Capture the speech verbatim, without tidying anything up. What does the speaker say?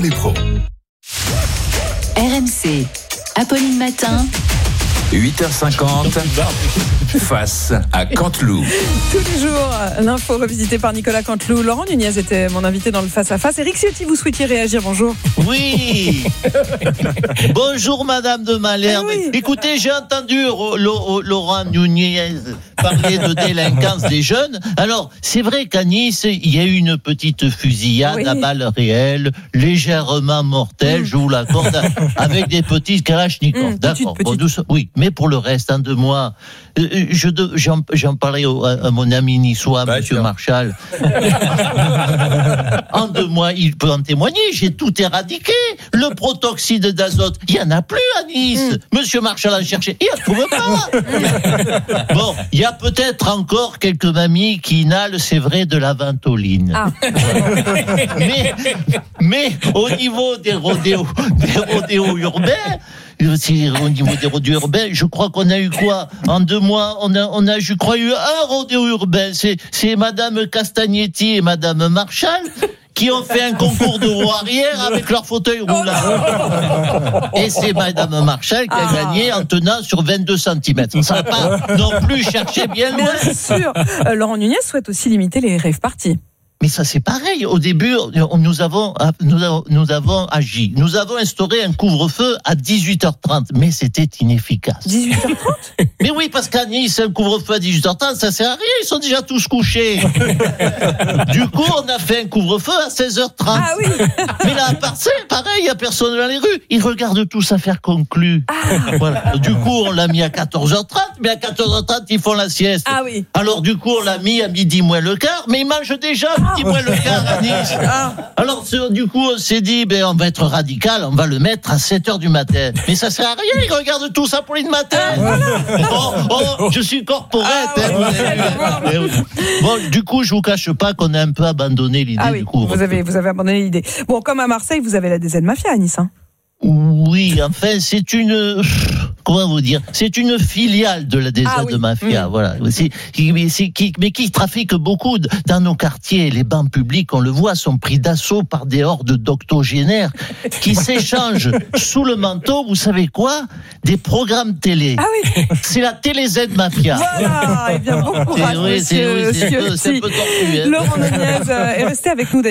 Les pros. R M C, Apolline Matin. huit heures cinquante, face à Canteloup. Tous les jours, l'info revisitée par Nicolas Canteloup. Laurent Nunez était mon invité dans le face-à-face. Eric Ciotti, vous souhaitiez réagir, bonjour. Oui. Bonjour Madame de Malherbe. Eh oui. Écoutez, j'ai entendu Laurent Nunez parler de délinquance des jeunes. Alors, c'est vrai qu'à Nice, il y a eu une petite fusillade oui. à balles réelles, légèrement mortelle, mmh. je vous l'accorde, avec des petits kalachnikovs. Mmh, D'accord. Petite, petite. Bon, oui, mais pour le reste, en deux mois, je, j'en, j'en parlais à, à mon ami niçois, bah, Monsieur Marchal. En deux mois, il peut en témoigner. J'ai tout éradiqué. Le protoxyde d'azote, il n'y en a plus à Nice. Mmh. Monsieur Marchal a cherché, il ne trouve pas. Bon, il y a peut-être encore quelques mamies qui inhalent, c'est vrai, de la ventoline. Ah. mais, mais au niveau des rodéos, des rodéos urbains, au niveau des rodéos urbains, je crois qu'on a eu quoi? En deux mois, on a, on a, je crois, eu un rodéo urbain. C'est, c'est Madame Castagnetti et Madame Marchal qui ont fait un concours de roue arrière avec leur fauteuil roulant. Et c'est Madame Marchal qui a ah. gagné en tenant sur vingt-deux centimètres. Ça n'a pas non plus cherché bien loin. Bien sûr. Euh, Laurent Nunez souhaite aussi limiter les rave parties. Mais ça, c'est pareil. Au début, nous avons, nous avons, nous avons agi. Nous avons instauré un couvre-feu à dix-huit heures trente, mais c'était inefficace. dix-huit heures trente? Mais oui, parce qu'à Nice, un couvre-feu à dix-huit heures trente, ça sert à rien. Ils sont déjà tous couchés. Du coup, on a fait un couvre-feu à seize heures trente. Ah oui. Mais là, à part ça, pareil, il n'y a personne dans les rues. Ils regardent tous affaires conclues. Ah. Voilà. Du coup, on l'a mis à quatorze heures trente, mais à quatorze heures trente, ils font la sieste. Ah oui. Alors, du coup, on l'a mis à midi moins le quart, mais ils mangent déjà. Petit moins le quart à Nice. Alors du coup on s'est dit ben on va être radical, on va le mettre à sept heures du matin. Mais ça sert à rien, ils regardent tout ça pour le matin. Oh, oh, je suis corporate. Ah, ouais, hein, bon, du coup je vous cache pas qu'on a un peu abandonné l'idée ah, oui, du coup. Vous avez vous avez abandonné l'idée. Bon, comme à Marseille, vous avez la D Z Mafia à Nice. Hein. Oui, enfin c'est une comment vous dire, c'est une filiale de la D Z ah, oui. Mafia, mmh. voilà. C'est, c'est, qui, mais qui trafique beaucoup dans nos quartiers. Les bancs publics, on le voit, sont pris d'assaut par des hordes d'octogénaires qui s'échangent sous le manteau. Vous savez quoi? Des programmes télé. Ah oui. C'est la Télé Z Mafia. Voilà. Eh bien, bon courage, c'est, oui, monsieur, c'est, oui, c'est, monsieur, un peu, c'est un peu tordu. Hein. Laurent Nunez est resté avec nous.